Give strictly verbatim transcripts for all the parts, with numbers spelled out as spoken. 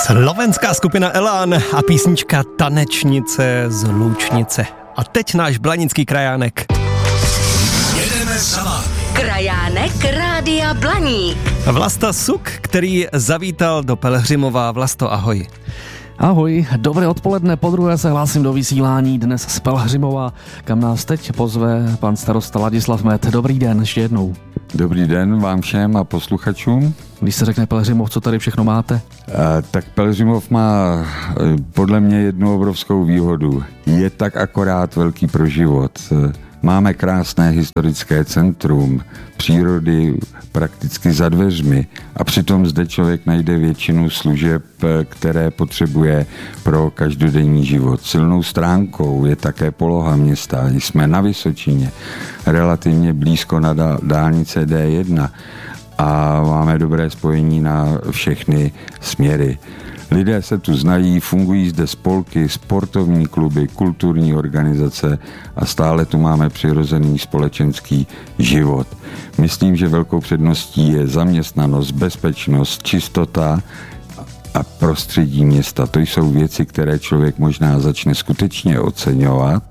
Slovenská skupina Elán a písnička Tanečnice z Lučnice. A teď náš blanický krajánek. Jedeme za vámi. Krajánek Rádia Blaník. Vlasta Suk, který zavítal do Pelhřimova. Vlasto, ahoj. Ahoj, dobré odpoledne, podruhé se hlásím do vysílání dnes z Pelhřimova, kam nás teď pozve pan starosta Ladislav Met. Dobrý den, ještě jednou. Dobrý den vám všem a posluchačům. Když se řekne Pelhřimov, co tady všechno máte? E, tak Pelhřimov má podle mě jednu obrovskou výhodu. Je tak akorát velký pro život. Máme krásné historické centrum, přírody prakticky za dveřmi a přitom zde člověk najde většinu služeb, které potřebuje pro každodenní život. Silnou stránkou je také poloha města. Jsme na Vysočině, relativně blízko na dálnice D jedna a máme dobré spojení na všechny směry. Lidé se tu znají, fungují zde spolky, sportovní kluby, kulturní organizace a stále tu máme přirozený společenský život. Myslím, že velkou předností je zaměstnanost, bezpečnost, čistota a prostředí města. To jsou věci, které člověk možná začne skutečně oceňovat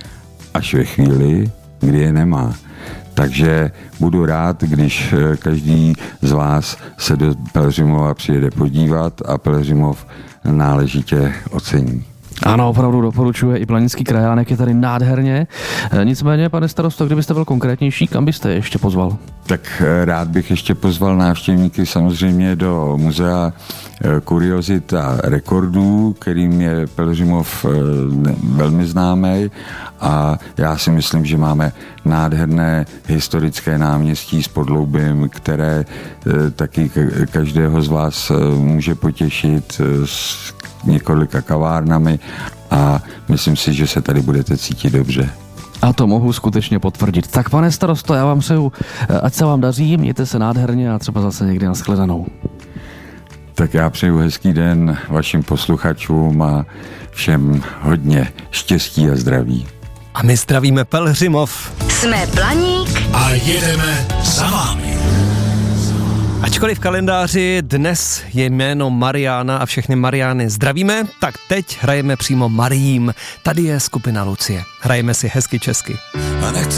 až ve chvíli, kdy je nemá. Takže budu rád, když každý z vás se do Pelhřimova přijede podívat a Pelhřimov náležitě ocení. Ano, opravdu doporučuje, i blanický krajánek je tady nádherně. Nicméně, pane starosto, kdybyste byl konkrétnější, kam byste ještě pozval? Tak rád bych ještě pozval návštěvníky samozřejmě do muzea kuriozit a rekordů, kterým je Pelhřimov velmi známý, a já si myslím, že máme nádherné historické náměstí s podloubím, které taky každého z vás může potěšit s několika kavárnami a myslím si, že se tady budete cítit dobře. A to mohu skutečně potvrdit. Tak pane starosto, já vám přeju, ať se vám daří, mějte se nádherně a třeba zase někdy nashledanou. Tak já přeju hezký den vašim posluchačům a všem hodně štěstí a zdraví. A my zdravíme Pelhřimov. Jsme Blaník A jedeme za vámi. Ačkoliv v kalendáři dnes je jméno Mariána a všechny Mariány zdravíme, tak teď hrajeme přímo Mariím. Tady je skupina Lucie. Hrajeme si hezky česky.